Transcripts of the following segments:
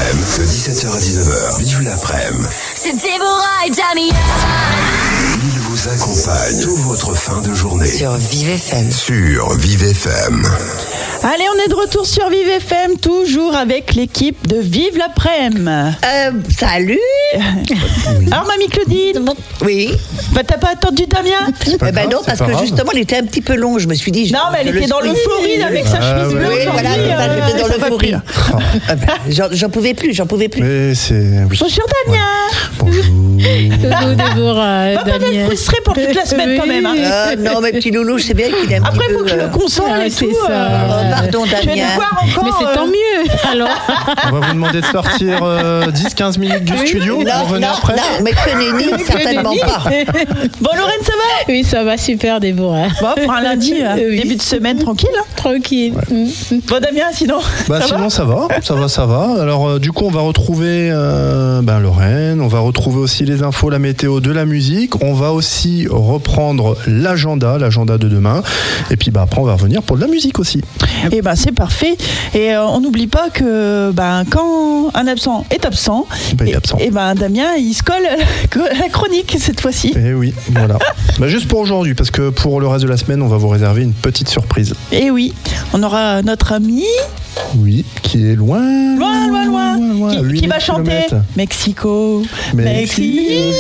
de 17h à 19h. Vive l'après-midi. C'est Déborah et Damien. Il vous accompagne toute votre fin de journée. Sur Vive FM. Sur Vive FM. Allez, on est de retour sur Vive FM, toujours avec l'équipe de Vive l'après-midi. Salut. Alors, mamie Claudine. Oui. Bah, t'as pas attendu Damien? Non, parce que justement, il était un petit peu long. Je me suis dit. Non, mais elle était dans l'euphorie avec sa chemise bleue. Oui, voilà, j'étais dans l'euphorie. J'en pouvais plus. Mais c'est... Bonjour Damien. Bonjour. Coucou Déborah, Pas mal Damien. frustré pour toute la semaine quand même. Hein. Non, mais petit loulou, je sais bien qu'il aime. Après, il faut que je le console et c'est tout. ça. Pardon, Je vais Damien. devoir encore. Mais c'est tant mieux, alors. On va vous demander de sortir 10-15 minutes du studio. Vous revenez après. Non, mais que nenni, certainement pas. Bon, Lorraine, ça va? Oui, ça va super, Déborah. Bon, pour un lundi, Oui. début de semaine, tranquille. Hein. Tranquille. Bon, Damien, sinon. Bah, sinon, ça va. Alors, du coup, on va retrouver Lorraine. On va retrouver aussi les infos, la météo, de la musique. On va aussi reprendre l'agenda de demain. Et puis, après, on va revenir pour de la musique aussi. Et c'est parfait. Et on n'oublie pas que quand un absent est absent, Il est absent. et Damien, il se colle à la chronique cette fois-ci. Et oui, voilà. Juste pour aujourd'hui, parce que pour le reste de la semaine, on va vous réserver une petite surprise. Et oui, on aura notre ami Oui, qui est loin. qui va chanter Mexico. Ouais.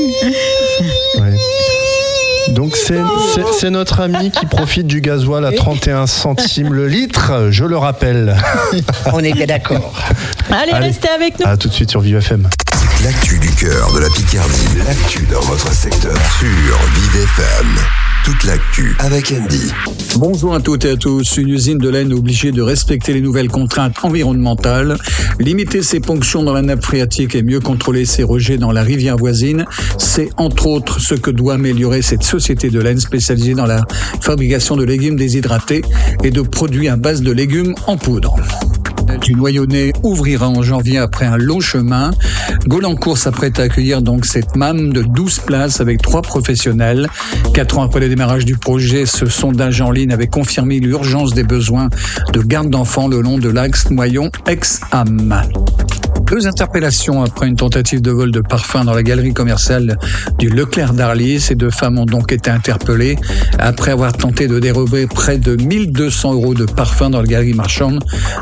Donc c'est notre ami qui profite du gasoil à 31 centimes le litre, je le rappelle. On est bien d'accord. Allez, restez avec nous. Ah. À tout de suite sur Vive FM. L'actu du cœur de la Picardie. L'actu dans votre secteur. Sur Vive FM. Toute l'actu avec Andy. Bonjour à toutes et à tous. Une usine de laine obligée de respecter les nouvelles contraintes environnementales, limiter ses ponctions dans la nappe phréatique et mieux contrôler ses rejets dans la rivière voisine, c'est entre autres ce que doit améliorer cette société de laine spécialisée dans la fabrication de légumes déshydratés et de produits à base de légumes en poudre. Du Noyonnais ouvrira en janvier après un long chemin. Golancourt s'apprête à accueillir donc cette MAM de 12 places avec 3 professionnels. 4 ans après le démarrage du projet, ce sondage en ligne avait confirmé l'urgence des besoins de garde d'enfants le long de l'axe Noyon-Aix-Ham. 2 interpellations après une tentative de vol de parfum dans la galerie commerciale du Leclerc d'Arly. Ces 2 femmes ont donc été interpellées après avoir tenté de dérober près de 1 200 € de parfum dans la galerie marchande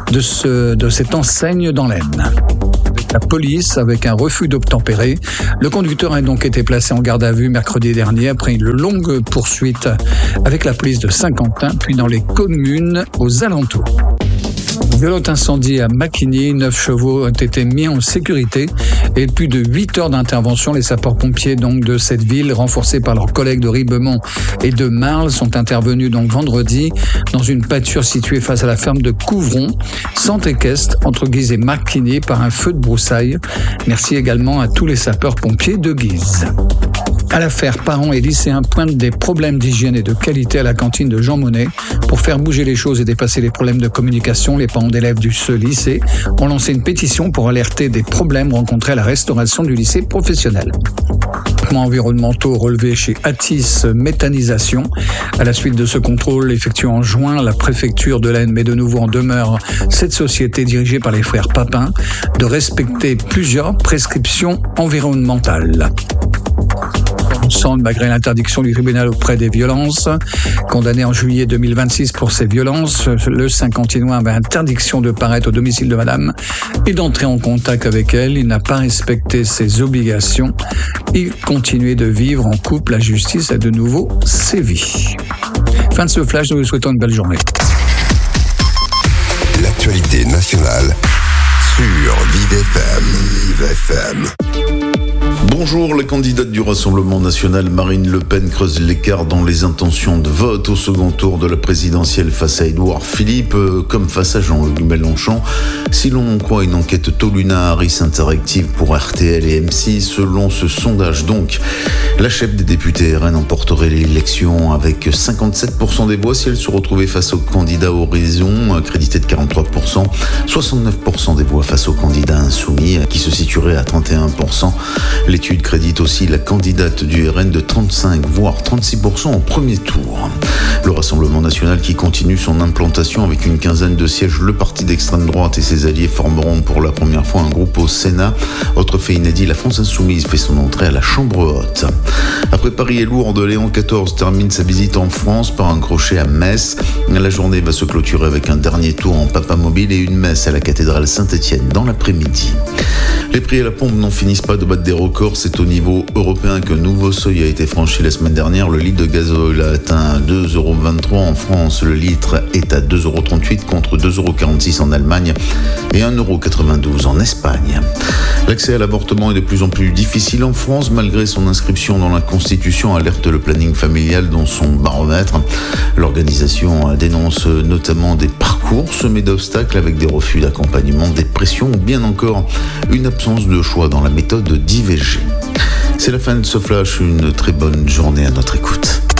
de cette enseigne dans l'Aisne. La police, avec un refus d'obtempérer, le conducteur a donc été placé en garde à vue mercredi dernier après une longue poursuite avec la police de Saint-Quentin, puis dans les communes aux alentours. Violent incendie à Macquigny, 9 chevaux ont été mis en sécurité et plus de 8 heures d'intervention. Les sapeurs-pompiers donc de cette ville, renforcés par leurs collègues de Ribemont et de Marle, sont intervenus donc vendredi dans une pâture située face à la ferme de Couvron, centre-équestre, entre Guise et Macquigny, par un feu de broussailles. Merci également à tous les sapeurs-pompiers de Guise. À l'affaire, parents et lycéens pointent des problèmes d'hygiène et de qualité à la cantine de Jean Monnet. Pour faire bouger les choses et dépasser les problèmes de communication, les parents d'élèves de ce lycée ont lancé une pétition pour alerter des problèmes rencontrés à la restauration du lycée professionnel. Environnementaux relevés chez Atis Méthanisation. À la suite de ce contrôle effectué en juin, la préfecture de l'Aisne met de nouveau en demeure cette société dirigée par les frères Papin de plusieurs prescriptions environnementales. Malgré l'interdiction du tribunal auprès des violences, condamné en juillet 2026 pour ces violences, le Saint-Quentinois avait interdiction de paraître au domicile de madame et d'entrer en contact avec elle. Il n'a pas respecté ses obligations. Il continuait de vivre en couple. La justice a de nouveau sévi. Fin de ce flash, nous vous souhaitons une belle journée. L'actualité nationale sur Vive FM. Vive FM. Bonjour, la candidate du Rassemblement national Marine Le Pen creuse l'écart dans les intentions de vote au second tour de la présidentielle face à Édouard Philippe, comme face à Jean-Luc Mélenchon. Si l'on croit une enquête Toluna Harris Interactive pour RTL et M6, selon ce sondage donc, la chef des députés RN emporterait l'élection avec 57% des voix si elle se retrouvait face au candidat Horizon, crédité de 43%, 69% des voix face au candidat Insoumis, qui se situerait à 31%. Les L'étude crédite aussi la candidate du RN de 35 voire 36% au premier tour. Le Rassemblement national qui continue son implantation avec une quinzaine de sièges. Le parti d'extrême droite et ses alliés formeront pour la première fois un groupe au Sénat. Autre fait inédit, la France insoumise fait son entrée à la Chambre haute. Après Paris et Lourdes, Léon XIV termine sa visite en France par un crochet à Metz. La journée va se clôturer avec un dernier tour en Papa Mobile et une messe à la cathédrale Saint-Étienne dans l'après-midi. Les prix à la pompe n'en finissent pas de battre des records. C'est au niveau européen qu'un nouveau seuil a été franchi la semaine dernière. Le litre de gasoil a atteint 2,23 € en France. Le litre est à 2,38 € contre 2,46 € en Allemagne et 1,92 € en Espagne. L'accès à l'avortement est de plus en plus difficile en France. Malgré son inscription dans la Constitution, alerte le planning familial dans son baromètre. L'organisation dénonce notamment des parcours semés d'obstacles avec des refus d'accompagnement, des pressions ou bien encore une absence de choix dans la méthode d'IVG. C'est la fin de ce flash. Une très bonne journée à notre écoute.